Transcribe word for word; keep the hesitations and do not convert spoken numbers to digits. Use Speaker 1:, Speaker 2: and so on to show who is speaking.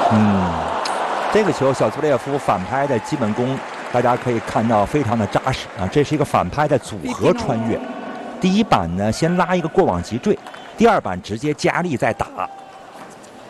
Speaker 1: 嗯，这个球小苏列夫反拍的基本功，大家可以看到非常的扎实啊。这是一个反拍的组合穿越。第一板呢，先拉一个过网急坠，第二板直接加力再打。